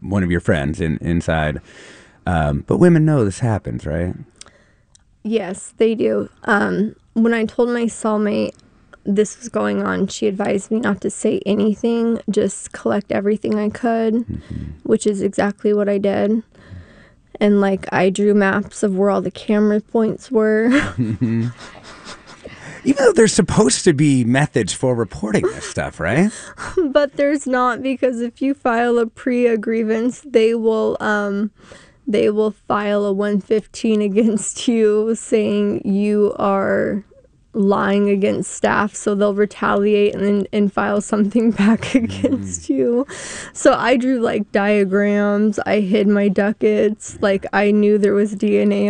one of your friends inside. But women know this happens, right? Yes, they do. When I told my cellmate this was going on, she advised me not to say anything, just collect everything I could, which is exactly what I did. And, like, I drew maps of where all the camera points were. Even though there's supposed to be methods for reporting this stuff, right? But there's not, because if you file a PREA grievance, they will file a 115 against you saying you are lying against staff, so they'll retaliate and file something back against you. So I drew like diagrams, I hid my ducats, like I knew there was DNA